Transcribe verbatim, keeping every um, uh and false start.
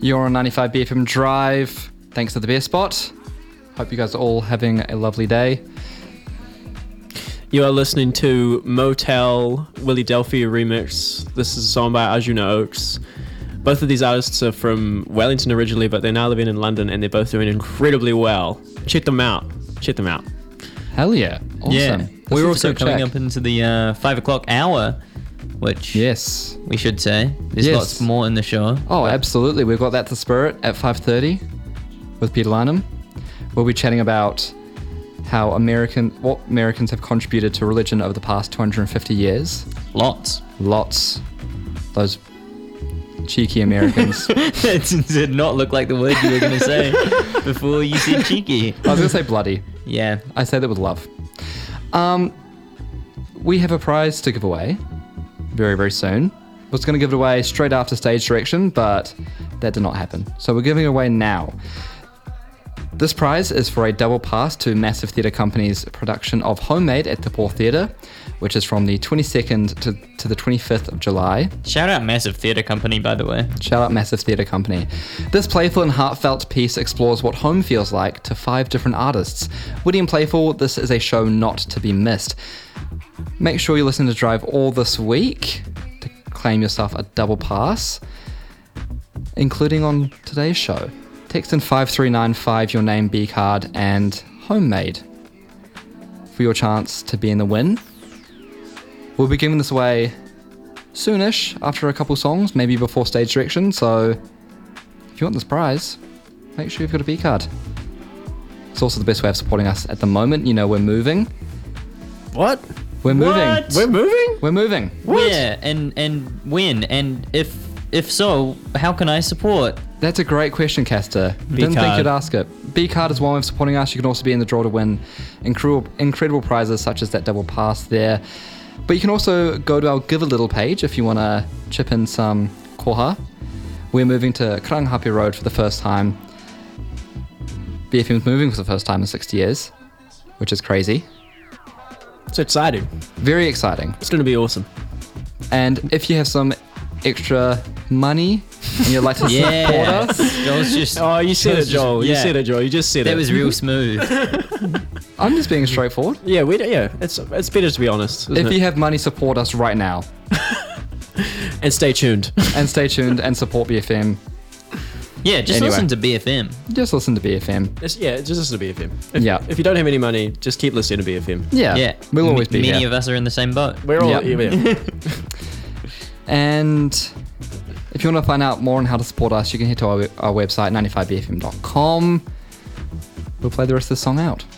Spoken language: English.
You're on ninety-five B F M Drive. Thanks to the Beer Spot. Hope you guys are all having a lovely day. You are listening to Motel Willie Delphia remix. This is a song by Arjuna Oaks. Both of these artists are from Wellington originally, but they're now living in London, and they're both doing incredibly well. Check them out. Check them out. Hell yeah. Awesome. Yeah. This We're is a also good coming track. up into the uh, five o'clock hour, which Yes. we should say. There's Yes. lots more in the show. Oh, absolutely. We've got That's the Spirit at five thirty with Peter Lynham. We'll be chatting about how American, what Americans have contributed to religion over the past two hundred fifty years. Lots. Lots. Those cheeky Americans. It did not look like the word you were going to say before you said cheeky. I was going to say bloody. Yeah. I say that with love. Um, we have a prize to give away very, very soon. I was going to give it away straight after stage direction, but that did not happen. So we're giving it away now. This prize is for a double pass to Massive Theatre Company's production of Homemade at the Port Theatre, which is from the twenty-second to, to the twenty-fifth of July. Shout out Massive Theatre Company, by the way. Shout out Massive Theatre Company. This playful and heartfelt piece explores what home feels like to five different artists. Witty and playful, this is a show not to be missed. Make sure you listen to Drive all this week to claim yourself a double pass, including on today's show. Text in five three nine five your name, B card, and Homemade for your chance to be in the win. We'll be giving this away soonish after a couple songs, maybe before stage direction. So if you want this prize, make sure you've got a B card. It's also the best way of supporting us at the moment. You know, we're moving. What? We're moving. What? We're moving? We're moving. What? Yeah, and, and when? And if if so, how can I support? That's a great question, Castor. B Didn't think card. you'd ask it. B card is one way of supporting us. You can also be in the draw to win incredible, incredible prizes such as that double pass there. But you can also go to our Give a Little page if you want to chip in some koha. We're moving to Karanghape Road for the first time. B F M's moving for the first time in sixty years, which is crazy. It's exciting. Very exciting. It's going to be awesome. And if you have some extra money and you'd like to support Yeah. us, Joel's just, Oh, you said it, Joel's just- Joel. You yeah. said it, Joel. You just said it. That was real smooth. I'm just being straightforward. Yeah, we. Yeah, it's it's better to be honest. Isn't If it? you have money, support us right now. And stay tuned. And stay tuned and support B F M. Yeah, just Anyway. listen to B F M. Just listen to B F M. It's, yeah, just listen to B F M. If, Yeah. If you don't have any money, just keep listening to B F M. Yeah. Yeah. We'll always be Many here. of us are in the same boat. We're all. Yep. Yeah. And if you want to find out more on how to support us, you can head to our, our website, ninety-five b f m dot com. We'll play the rest of the song out.